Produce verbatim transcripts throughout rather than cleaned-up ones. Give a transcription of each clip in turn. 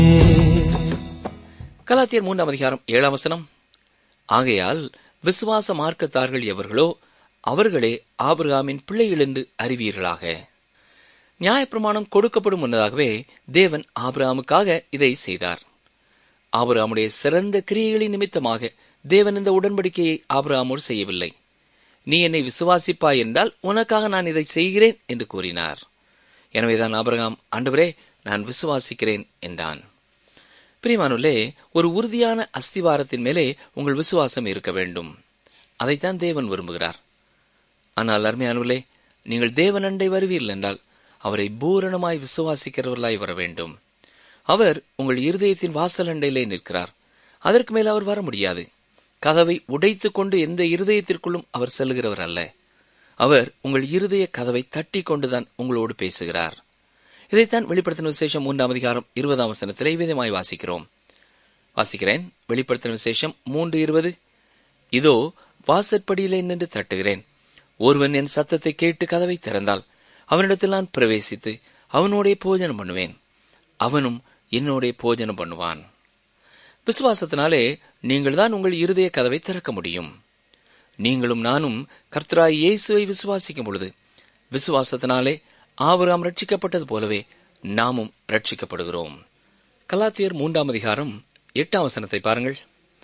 கலாத்தியர் மூன்றாம் அதிகாரம் ஏழாம் வசனம். ஆகையால் விசுவாச மார்க்கத்தார்கள் எவர்களோ அவர்களே ஆபிரகாமின் பிள்ளைகள் என்று அறிவீர்களாக. நியாயப்பிரமாணம் கொடுக்கப்படும் முன்னதாகவே தேவன் ஆபிரகாமுக்காக இதை செய்தார். ஆபிரகாமுடைய சிறந்த கிரியைகளின் நிமித்தமாக தேவன் இந்த உடன்படிக்கையை ஆபிரகாமோடு செய்யவில்லை. நீ என்னை விசுவாசிப்பாய் என்றால் உனக்காக நான் இதை செய்கிறேன் என்று கூறினார். எனவேதான் ஆபிரகாம், ஆண்டவரே, நான் விசுவாசிக்கிறேன் என்றான். பிரியமானவர்களே, ஒரு உறுதியான அஸ்திவாரத்தின் மேலே உங்கள் விசுவாசம் இருக்க வேண்டும். அதைத்தான் தேவன் விரும்புகிறார். ஆனால் அருமையானவர்களே, நீங்கள் தேவன் அண்டை வருவீர்கள் என்றால் அவரை பூரணமாய் விசுவாசிக்கிறவர்களாய் வர வேண்டும். அவர் உங்கள் இருதயத்தின் வாசல் அண்டையிலே நிற்கிறார். அதற்கு மேல் அவர் வர முடியாது. கதவை உடைத்துக் கொண்டு எந்த இருதயத்திற்குள்ளும் அவர் செல்லுகிறவர் அல்ல. அவர் உங்கள் இருதய கதவை தட்டி கொண்டுதான் உங்களோடு பேசுகிறார். இதைத்தான் வெளிப்படுத்தின விசேஷம் மூன்றாம் அதிகாரம் இருபதாம் வசனத்திலே விதமாய் வாசிக்கிறோம். வாசிக்கிறேன். வெளிப்படுத்தின விசேஷம் மூன்று இருபது. இதோ வாசற்படியிலே நின்று தட்டுகிறேன். ஒருவன் என் சத்தத்தை கேட்டு கதவை திறந்தால் அவனிடத்தில் நான் பிரவேசித்து அவனோடைய போஜனம் பண்ணுவேன், அவனும் என்னோடைய போஜனம் பண்ணுவான். விசுவாசத்தினாலே நீங்கள் தான் உங்கள் இருதய கதவை திறக்க முடியும். நீங்களும் நானும் கர்த்தராய் இயேசுவை விசுவாசிக்கும் பொழுது விசுவாசத்தினாலே ஆபிரகாம் ரட்சிக்கப்பட்டது போலவே நாமும் ரட்சிக்கப்படுகிறோம். கலாத்தியர் மூன்றாம் அதிகாரம் எட்டாம் வசனத்தை பாருங்கள்.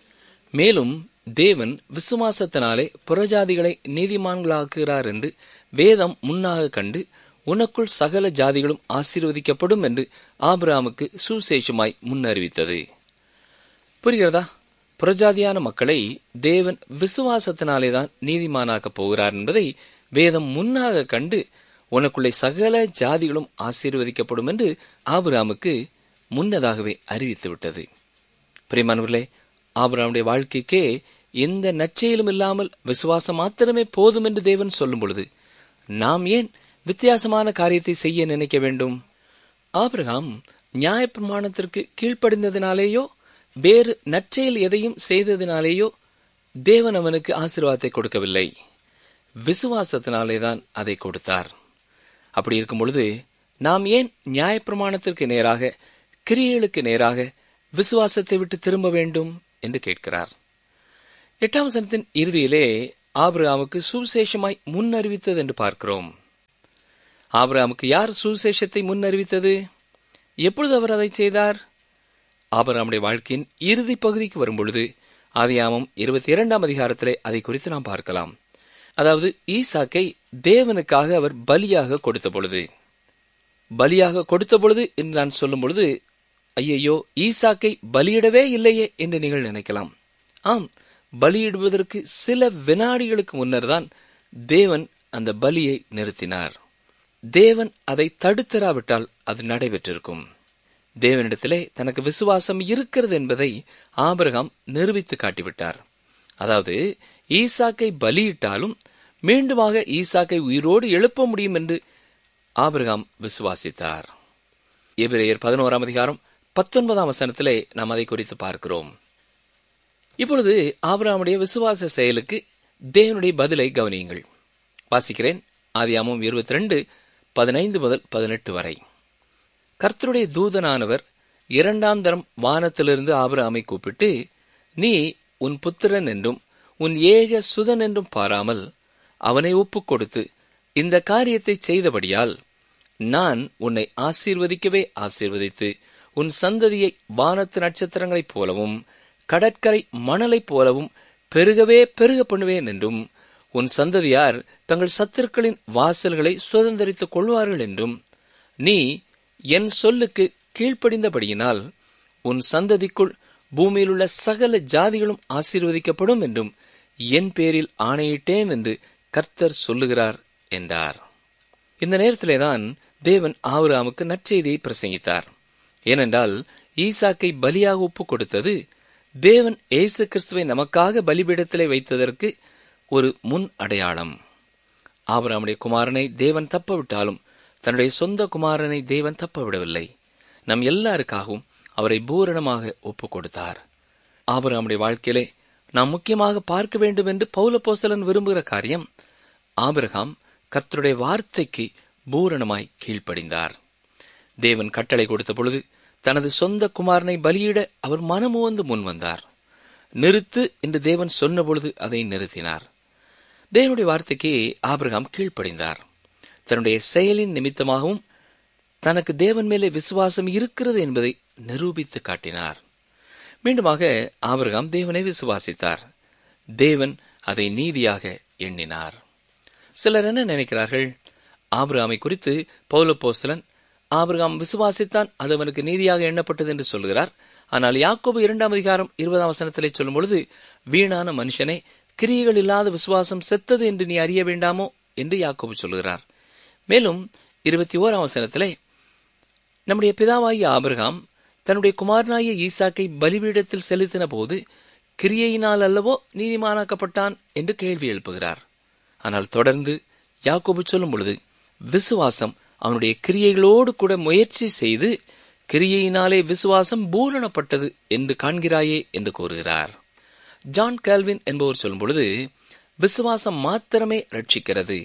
மேலும் தேவன் விசுவாசத்தினாலே புறஜாதிகளை நீதிமான்களாக்குகிறார் என்று வேதம் முன்னாக கண்டு உனக்குள் சகல ஜாதிகளும் ஆசீர்வதிக்கப்படும் என்று ஆபிரகாமுக்கு சுசேஷமாய் முன்னறிவித்தது. புரிகிறதா? புறஜாதியான மக்களை தேவன் விசுவாசத்தினாலேதான் நீதிமானாக்கப் போகிறார் என்பதை வேதம் முன்னாக கண்டு உனக்குள்ளே சகல ஜாதிகளும் ஆசீர்வதிக்கப்படும் என்று ஆபிரகாமுக்கு முன்னதாகவே அறிவித்து விட்டது. பிரியமானவர்களே, ஆபிரகாமுடைய வாழ்க்கைக்கே எந்த நற்செயலும் இல்லாமல் விசுவாசம் மாத்திரமே போதும் என்று தேவன் சொல்லும் பொழுது நாம் ஏன் வித்தியாசமான காரியத்தை செய்ய நினைக்க வேண்டும்? ஆபிரகாம் நியாயப்பிரமாணத்திற்கு கீழ்ப்படிந்ததினாலேயோ வேறு நற்செயல் எதையும் செய்ததினாலேயோ தேவன் அவனுக்கு ஆசீர்வாதத்தை கொடுக்கவில்லை. விசுவாசத்தினாலேதான் அதை கொடுத்தார். அப்படி இருக்கும் பொழுது நாம் ஏன் நியாயப்பிரமாணத்திற்கு நேராக, கிரியைகளுக்கு நேராக விசுவாசத்தை விட்டு திரும்ப வேண்டும் என்று கேட்கிறார். எட்டாம் வசனத்தின் இறுதியிலே ஆபிரகாமுக்கு சுவிசேஷமாய் முன்னறிவித்தது என்று பார்க்கிறோம். ஆபிரகாமுக்கு யார் சுவிசேஷத்தை முன்னறிவித்தது? எப்பொழுது அவர் அதை செய்தார்? ஆபிரகாமுடைய வாழ்க்கையின் இறுதி பகுதிக்கு வரும்பொழுது ஆதியாகமம் இருபத்தி இரண்டாம் அதிகாரத்திலே அதை குறித்து நாம் பார்க்கலாம். அதாவது ஈசாக்கை தேவனுக்காக அவர் பலியாக கொடுத்த பொழுது, பலியாக கொடுத்த பொழுது என்று நான் சொல்லும் பொழுது, ஐயையோ, ஈசாக்கை பலியிடவே இல்லையே என்று நீங்கள் நினைக்கலாம். ஆம், பலியிடுவதற்கு சில வினாடிகளுக்கு முன்னர் தான் தேவன் அந்த பலியை நிறுத்தினார். தேவன் அதை தடுத்தராவிட்டால் அது நடைபெற்றிருக்கும். தேவனிடத்திலே தனக்கு விசுவாசம் இருக்கிறது என்பதை ஆபிரகாம் நிரூபித்து காட்டிவிட்டார். அதாவது ஈசாக்கை பலியிட்டாலும் மீண்டுமாக ஈசாக்கை உயிரோடு எழுப்ப முடியும் என்று ஆபிரகாம் விசுவாசித்தார். எபிரேயர் பதினோராம் அதிகாரம் பத்தொன்பதாம் வசனத்திலே நாம் அதை குறித்து பார்க்கிறோம். இப்பொழுது ஆபிரகாமுடைய விசுவாச செயலுக்கு தேவனுடைய பதிலை கவனியுங்கள். வாசிக்கிறேன். ஆதியாகமம் இருபத்தி ரெண்டு பதினைந்து முதல் பதினெட்டு வரை. கர்த்தருடைய தூதனானவர் இரண்டாம் தரம் வானத்திலிருந்து ஆபிரகாமை கூப்பிட்டு, நீ உன் புத்திரன் என்றும் உன் ஏக சுதன் என்றும் பாராமல் அவனை ஒப்புக் கொடுத்து இந்த காரியத்தை செய்தபடியால் நான் உன்னை ஆசீர்வதிக்கவே ஆசீர்வதித்து உன் சந்ததியை வானத்து நட்சத்திரங்களைப் போலவும் கடற்கரை மணலைப் போலவும் பெருகவே பெருக பண்ணுவேன் என்றும் உன் சந்ததியார் தங்கள் சத்துருக்களின் வாசல்களை சுதந்திரித்துக் கொள்வார்கள் என்றும் நீ என் சொல்லுக்கு கீழ்ப்படிந்தபடியினால் உன் சந்ததிக்குள் பூமியிலுள்ள சகல ஜாதிகளும் ஆசீர்வதிக்கப்படும் என்றும் என் பேரில் ஆணையிட்டேன் என்று கர்த்தர் சொல்லுகிறார் என்றார். இந்த நேரத்திலேதான் தேவன் ஆபிரகாமுக்கு நற்செய்தியை பிரசங்கித்தார். ஏனென்றால் ஈசாக்கை பலியாக ஒப்புக் கொடுத்தது தேவன் இயேசு கிறிஸ்துவை நமக்காக பலிபீடத்திலே வைத்ததற்கு ஒரு முன் அடையாளம். ஆபிரகாமுடைய குமாரனை தேவன் தப்பவிட்டாலும் தன்னுடைய சொந்த குமாரனை தேவன் தப்பவிடவில்லை. நம் எல்லாருக்காகவும் அவரை பூரணமாக ஒப்புக் கொடுத்தார். ஆபிரகாமுடைய வாழ்க்கையிலே நாம் முக்கியமாக பார்க்க வேண்டும் என்று பவுலப்போஸ்தலன் விரும்புகிற காரியம், ஆபிரகாம் கர்த்தருடைய வார்த்தைக்கு பூரணமாய் கீழ்ப்படிந்தார். தேவன் கட்டளை கொடுத்த பொழுது தனது சொந்த குமாரனை பலியிட அவர் மனமுவந்து முன் வந்தார். நிறுத்து என்று தேவன் சொன்னபொழுது அதை நிறுத்தினார். தேவனுடைய வார்த்தைக்கு ஆபிரகாம் கீழ்ப்படிந்தார். தன்னுடைய செயலின் நிமித்தமாகவும் தனக்கு தேவன் மேலே விசுவாசம் இருக்கிறது என்பதை நிரூபித்து காட்டினார். மீண்டுமாக ஆபிரகாம் தேவனை விசுவாசித்தார். தேவன் அதை நீதியாக எண்ணினார். சிலர் என்ன நினைக்கிறார்கள்? ஆபிரகாமை குறித்து பவுல் அப்போஸ்தலன் ஆபிரகாம் விசுவாசித்தான், அது அவனுக்கு நீதியாக எண்ணப்பட்டது என்று சொல்கிறார். ஆனால் யாக்கோபு இரண்டாம் அதிகாரம் இருபதாம் வசனத்திலே சொல்லும் பொழுது, வீணான மனுஷனே, கிரியைகள் இல்லாத விசுவாசம் செத்தது என்று நீ அறிய வேண்டாமோ என்று யாக்கோபு சொல்கிறார். மேலும் இருபத்தி ஓராம் வசனத்திலே, நம்முடைய பிதாவாகிய ஆபிரகாம் தன்னுடைய குமாரனாகிய ஈசாக்கை பலிபீடத்தில் செலுத்தின போது கிரியையினால் அல்லவோ நீதிமானாக்கப்பட்டான் என்று கேள்வி எழுப்புகிறார். ஆனால் தொடர்ந்து யாக்கோபு சொல்லும் பொழுது, விசுவாசம் அவனுடைய கிரியைகளோடு கூட முயற்சி செய்து கிரியையினாலே விசுவாசம் பூரணப்பட்டது என்று காண்கிறாயே என்று கூறுகிறார். ஜான் கால்வின் என்பவர் சொல்லும் பொழுது, விசுவாசம் மாத்திரமே ரட்சிக்கிறது,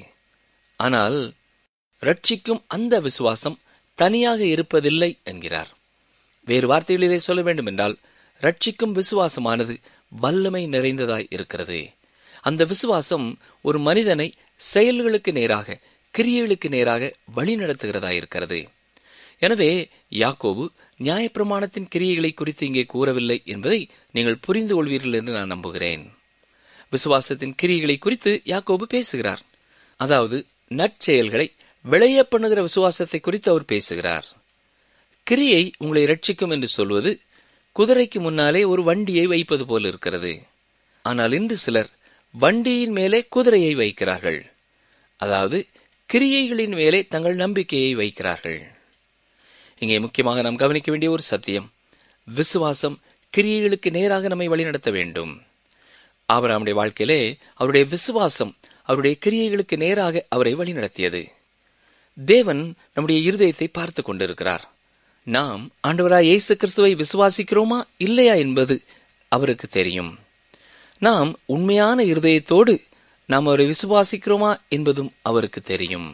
ஆனால் ரட்சிக்கும் அந்த விசுவாசம் தனியாக இருப்பதில்லை என்கிறார். வேறு வார்த்தைகளிலே சொல்ல வேண்டும் என்றால், ரட்சிக்கும் விசுவாசமானது வல்லமை நிறைந்ததாய் இருக்கிறது. அந்த விசுவாசம் ஒரு மனிதனை செயல்களுக்கு நேராக, கிரியைகளுக்கு நேராக வழி நடத்துகிறதா இருக்கிறது. எனவே யாக்கோபு நியாயப்பிரமாணத்தின் கிரியைகளை குறித்து இங்கே கூறவில்லை என்பதை நீங்கள் புரிந்து கொள்வீர்கள் என்று நான் நம்புகிறேன். விசுவாசத்தின் கிரியைகளை குறித்து யாக்கோபு பேசுகிறார். அதாவது நற்செயல்களை விளைய பண்ணுகிற விசுவாசத்தை குறித்து அவர் பேசுகிறார். கிரியை உங்களை ரட்சிக்கும் என்று சொல்வது குதிரைக்கு முன்னாலே ஒரு வண்டியை வைப்பது போல் இருக்கிறது. ஆனால் இன்று சிலர் வண்டியின் மேலே குதிரையை வைக்கிறார்கள். அதாவது கிரியைகளின் மேலே தங்கள் நம்பிக்கையை வைக்கிறார்கள். இங்கே முக்கியமாக நாம் கவனிக்க வேண்டிய ஒரு சத்தியம், விசுவாசம் கிரியைகளுக்கு நேராக நம்மை வழிநடத்த வேண்டும். ஆபிரகாமுடைய வாழ்க்கையிலே அவருடைய விசுவாசம் அவருடைய கிரியைகளுக்கு நேராக அவரை வழிநடத்தியது. தேவன் நம்முடைய இருதயத்தை பார்த்து கொண்டிருக்கிறார். நாம் ஆண்டவராய் இயேசு கிறிஸ்துவை விசுவாசிக்கிறோமா இல்லையா என்பது அவருக்கு தெரியும். நாம் உண்மையான இருதயத்தோடு நாம் அவரை விசுவாசிக்கிறோமா என்பதும் அவருக்கு தெரியும்.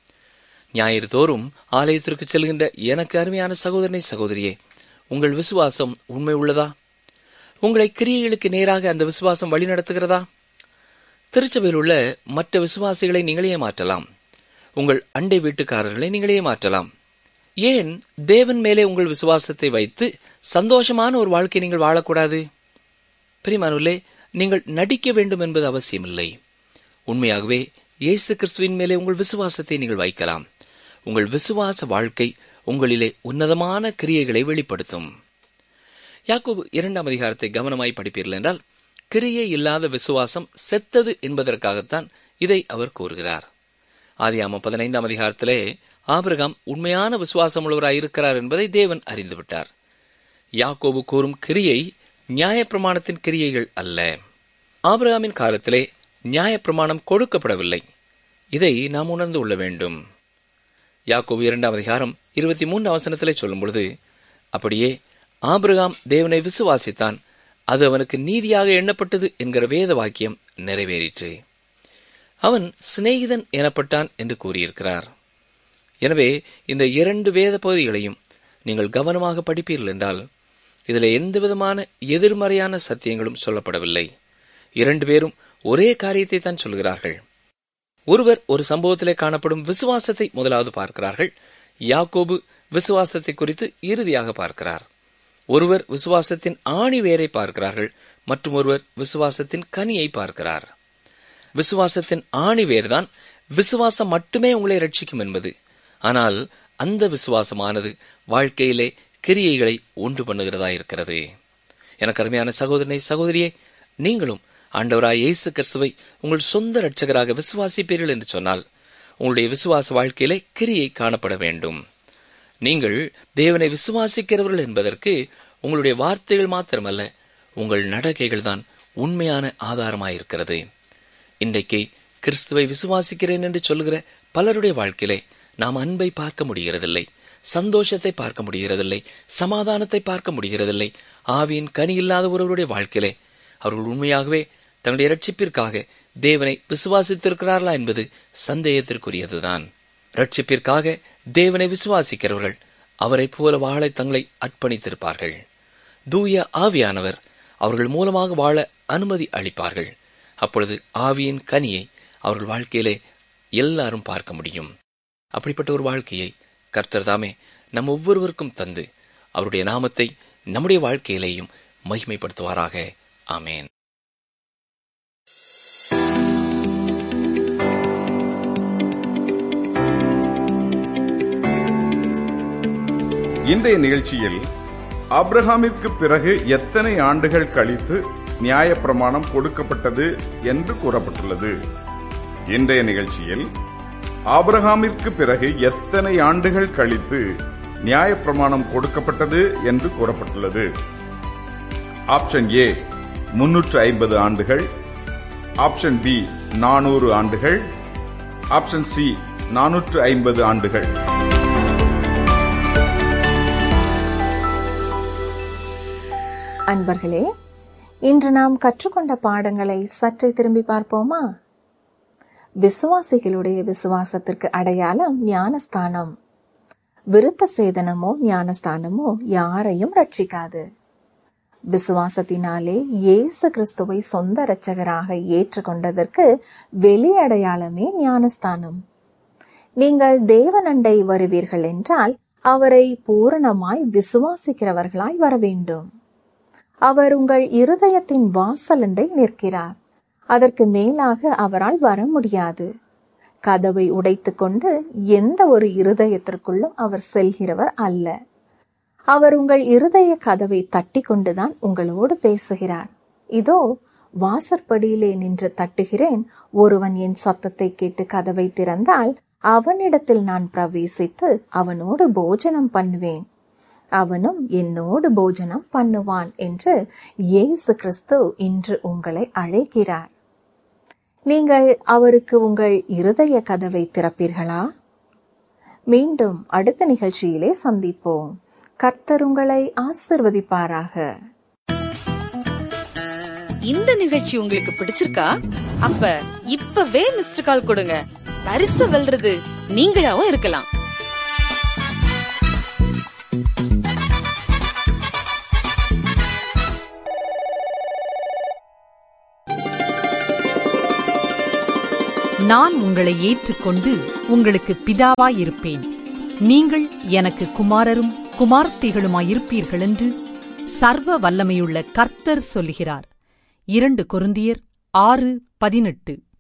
ஞாயிறு தோறும் ஆலயத்திற்கு செல்கின்ற எனக்கு அருமையான சகோதரனை சகோதரியே, உங்கள் விசுவாசம் உண்மை உள்ளதா? உங்களை கிரியைகளுக்கு நேராக அந்த விசுவாசம் வழிநடத்துகிறதா? திருச்சபையில் உள்ள மற்ற விசுவாசிகளை நீங்களே மாற்றலாம். உங்கள் அண்டை வீட்டுக்காரர்களை நீங்களே மாற்றலாம். ஏன் தேவன் மேலே உங்கள் விசுவாசத்தை வைத்து சந்தோஷமான ஒரு வாழ்க்கை நீங்கள் வாழக்கூடாது? பிரியமானவர்களே, நீங்கள் நடிக்க வேண்டும் என்பது அவசியமில்லை. உண்மையாகவே இயேசு கிறிஸ்துவின் மேலே உங்கள் விசுவாசத்தை நீங்கள் வைக்கலாம். உங்கள் விசுவாச வாழ்க்கை உங்களிலே உன்னதமான கிரியைகளை வெளிப்படுத்தும். யாக்கோபு இரண்டாம் அதிகாரத்தை கவனமாய் படிப்பீர்கள் என்றால், கிரியை இல்லாத விசுவாசம் செத்தது என்பதற்காகத்தான் இதை அவர் கூறுகிறார். ஆதியாகமம் பதினைந்தாம் அதிகாரத்திலே ஆபிரகாம் உண்மையான விசுவாசம் உள்ளவராய் இருக்கிறார் என்பதை தேவன் அறிந்துவிட்டார். யாக்கோபு கூறும் கிரியை நியாயப்பிரமாணத்தின் கிரியைகள் அல்ல. ஆபிரகாமின் காலத்திலே நியாயப்பிரமாணம் கொடுக்கப்படவில்லை. இதை நாம் உணர்ந்து கொள்ள வேண்டும். யாக்கோபு இரண்டாம் அதிகாரம் இருபத்தி மூன்று அவசரத்திலே சொல்லும் பொழுது, அப்படியே ஆபிரகாம் தேவனை விசுவாசித்தான், அது அவனுக்கு நீதியாக எண்ணப்பட்டது என்கிற வேத வாக்கியம் நிறைவேறிற்று. அவன் சிநேகிதன் எனப்பட்டான் என்று கூறியிருக்கிறார். எனவே இந்த இரண்டு வேத பகுதிகளையும் நீங்கள் கவனமாக படிப்பீர்கள் என்றால், இதில் எந்த விதமான எதிர்மறையான சத்தியங்களும் சொல்லப்படவில்லை. இரண்டு பேரும் ஒரே காரியத்தை தான் சொல்கிறார்கள். ஒருவர் ஒரு சம்பவத்திலே காணப்படும் விசுவாசத்தை முதலாவது பார்க்கிறார்கள். யாக்கோபு விசுவாசத்தை குறித்து இறுதியாக பார்க்கிறார். ஒருவர் விசுவாசத்தின் ஆணி வேரை பார்க்கிறார்கள், மற்றும் ஒருவர் விசுவாசத்தின் கனியை பார்க்கிறார். விசுவாசத்தின் ஆணி வேர்தான் விசுவாசம் மட்டுமே உங்களை ரட்சிக்கும் என்பது. ஆனால் அந்த விசுவாசமானது வாழ்க்கையிலே கிரியைகளை உண்டு பண்ணுகிறதா இருக்கிறது. எனக்கு அருமையான சகோதரனை சகோதரியே, நீங்களும் ஆண்டவராய் இயேசு கிறிஸ்துவை உங்கள் சொந்த இரட்சகராக விசுவாசிப்பீர்கள் என்று சொன்னால், உங்களுடைய விசுவாச வாழ்க்கையிலே கிரியை காணப்பட வேண்டும். நீங்கள் தேவனை விசுவாசிக்கிறவர்கள் என்பதற்கு உங்களுடைய வார்த்தைகள் மாத்திரமல்ல, உங்கள் நடக்கைகள் தான் உண்மையான ஆதாரமாயிருக்கிறது. இன்றைக்கு கிறிஸ்துவை விசுவாசிக்கிறேன் என்று சொல்லுகிற பலருடைய வாழ்க்கையிலே நாம் அன்பை பார்க்க முடிகிறதில்லை, சந்தோஷத்தை பார்க்க முடிகிறதில்லை, சமாதானத்தை பார்க்க முடிகிறதில்லை. ஆவியின் கனி இல்லாத ஒருவருடைய வாழ்க்கையிலே அவர்கள் உண்மையாகவே தன்னுடைய ரட்சிப்பிற்காக தேவனை விசுவாசித்திருக்கிறார்களா என்பது சந்தேகத்திற்குரியதுதான். ரட்சிப்பிற்காக தேவனை விசுவாசிக்கிறவர்கள் அவரை போல வாழ தங்களை அர்ப்பணித்திருப்பார்கள். தூய ஆவியானவர் அவர்கள் மூலமாக வாழ அனுமதி அளிப்பார்கள். அப்பொழுது ஆவியின் கனியை அவர்கள் வாழ்க்கையிலே எல்லாரும் பார்க்க முடியும். அப்படிப்பட்ட ஒரு வாழ்க்கையை கர்த்தர் தாமே நம் ஒவ்வொருவருக்கும் தந்து அவருடைய நாமத்தை நம்முடைய வாழ்க்கையிலேயும் மகிமைப்படுத்துவாராக. ஆமேன். இன்றைய நிகழ்ச்சியில் ஆபிரகாமிற்கு பிறகு எத்தனை ஆண்டுகள் கழித்து நியாயப்பிரமாணம் கொடுக்கப்பட்டது என்று கூறப்பட்டுள்ளது. இன்றைய நிகழ்ச்சியில் ஆபிரகாமிற்கு பிறகு எத்தனை ஆண்டுகள் கழித்து நியாயப்பிரமாணம் கொடுக்கப்பட்டது என்று கூறப்பட்டுள்ளது. ஆப்ஷன் ஏ முன்னூற்று ஐம்பது ஆண்டுகள், ஆப்ஷன் பி நானூறு ஆண்டுகள், ஆப்ஷன் சி நானூற்று ஐம்பது ஆண்டுகள். அன்பர்களே, இன்று நாம் கற்றுக்கொண்ட பாடங்களை சற்றே திரும்பி பார்ப்போமா? விசுவாசிகளுடைய விசுவாசத்திற்கு அடையாளம் ஞானஸ்தானம். விருத்த சேதனமோ ஞானஸ்தானமோ யாரையும் ரட்சிக்காது. விசுவாசத்தினாலே இயேசு கிறிஸ்துவை சொந்த இரட்சகராக ஏற்றுக்கொண்டதற்கு வெளி அடையாளமே ஞானஸ்தானம். நீங்கள் தேவனண்டை வருவீர்கள் என்றால் அவரை பூரணமாய் விசுவாசிக்கிறவர்களாய் வர வேண்டும். அவர் உங்கள் இருதயத்தின் வாசலண்டை நிற்கிறார். அதற்கு மேலாக அவரால் வர முடியாது. கதவை உடைத்துக் கொண்டு எந்த ஒரு இருதயத்திற்குள்ளும் அவர் செல்கிறவர் அல்ல. அவர் உங்கள் இருதய கதவை தட்டி கொண்டுதான் உங்களோடு பேசுகிறார். இதோ வாசற்படியிலே நின்று தட்டுகிறேன், ஒருவன் என் சத்தத்தை கேட்டு கதவை திறந்தால் அவனிடத்தில் நான் பிரவேசித்து அவனோடு போஜனம் பண்ணுவேன், அவனும் என்னோடு போஜனம் பண்ணுவான் என்று இயேசு கிறிஸ்து இன்று உங்களை அழைக்கிறார். நீங்கள் அவருக்கு உங்கள் இருதய கதவை திறப்பீர்களா? மீண்டும் அடுத்த நிகழ்ச்சியிலே சந்திப்போம். கர்த்தர் உங்களை ஆசீர்வதிப்பாராக. இந்த நிகழ்ச்சி உங்களுக்கு பிடிச்சிருக்கா? அப்ப இப்பவே மிஸ்டர் கால் கொடுங்க. பரிசு வெல்றது நீங்களாவும் இருக்கலாம். நான் உங்களை ஏற்றுக்கொண்டு உங்களுக்கு பிதாவாயிருப்பேன், நீங்கள் எனக்கு குமாரரும் குமார்த்திகளுமாயிருப்பீர்கள் என்று சர்வ வல்லமையுள்ள கர்த்தர் சொல்லுகிறார். இரண்டு கொரிந்தியர் ஆறு பதினெட்டு.